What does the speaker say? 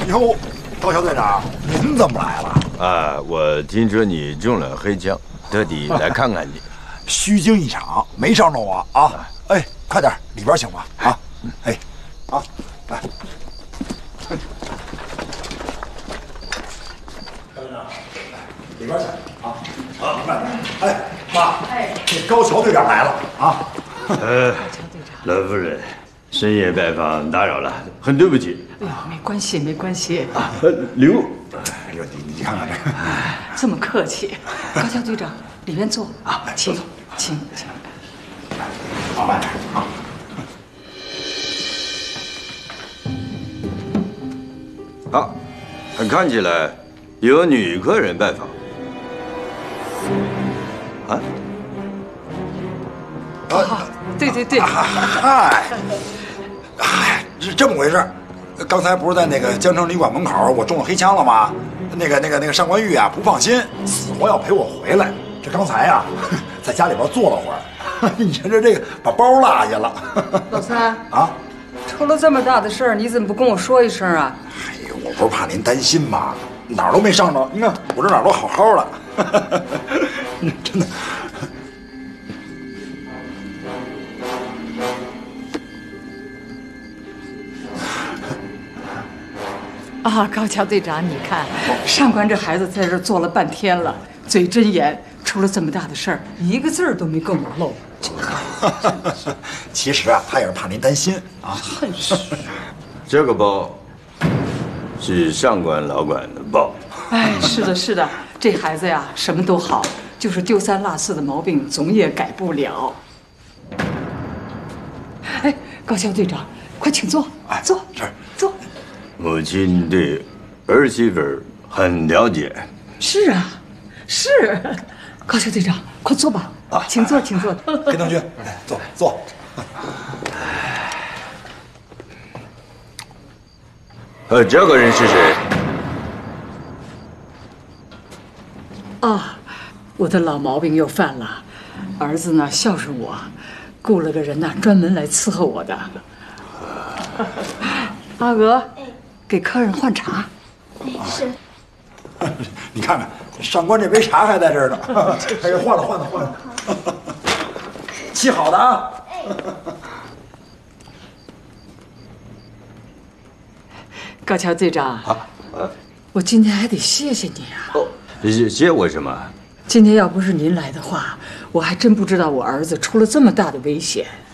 哟，高小队长，您怎么来了？ 啊，我听说你中了黑枪，特地来看看你。 虚惊一场，没伤着我啊！哎，快点，里边请吧啊！哎，啊，来。里边请啊！好，慢点。哎，妈，这高桥队长来了啊！ 老夫人，深夜拜访打扰了，很对不起。 哎呦，没关系，没关系。 啊，礼物。 哎呦，你看看这个， 这么客气。高桥队长，里面坐啊，请。 好，慢点啊。 好，看起来有女客人拜访。啊？ 好，对。 嗨，是这么回事。刚才不是在那个江城旅馆门口，我中了黑枪了吗？那个上官玉啊，不放心，死活要陪我回来。这刚才啊，在家里边坐了会儿，你瞧这个把包落下了。 老三啊， 出了这么大的事儿，你怎么不跟我说一声啊？ 哎呦，我不是怕您担心吗？哪儿都没伤着，你看我这哪儿都好好的，真的。 啊，高桥队长，你看，上官这孩子在这儿坐了半天了，嘴真严，出了这么大的事儿，一个字儿都没跟我漏。 其实啊，他也是怕您担心啊。 真是。 这个包是上官老管的包。 哎，是的，这孩子呀，什么都好，就是丢三落四的毛病总也改不了。哎，高桥队长，快请坐，坐，坐。 母亲对儿媳妇很了解。 是啊，是。高桥队长，快坐吧。啊，请坐。 跟同学，坐。 这个人是谁？ 啊，我的老毛病又犯了。儿子呢孝顺我，雇了个人呢专门来伺候我的。阿娥，给客人换茶。 是。 你看看，上官这杯茶还在这儿呢，还给换了。沏好的啊。 高桥队长，我今天还得谢谢你啊。 哦，谢我什么？ 今天要不是您来的话，我还真不知道我儿子出了这么大的危险。